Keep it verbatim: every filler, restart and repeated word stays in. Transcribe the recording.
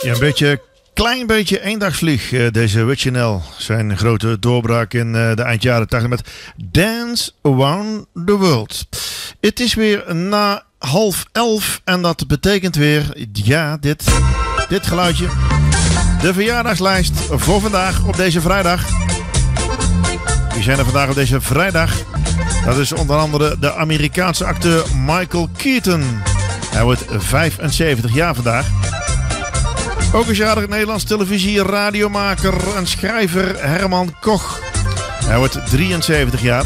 Ja, een beetje, klein beetje eendagsvlieg, uh, deze Witchnell. Zijn grote doorbraak in uh, de eind jaren tachtig met Dance Around the World. Het is weer na half elf en dat betekent weer, ja, dit, dit geluidje. De verjaardagslijst voor vandaag op deze vrijdag. Wie zijn er vandaag op deze vrijdag? Dat is onder andere de Amerikaanse acteur Michael Keaton. Hij wordt vijfenzeventig jaar vandaag. Ook is jarig Nederlands televisie, radiomaker en schrijver Herman Koch. Hij wordt drieënzeventig jaar.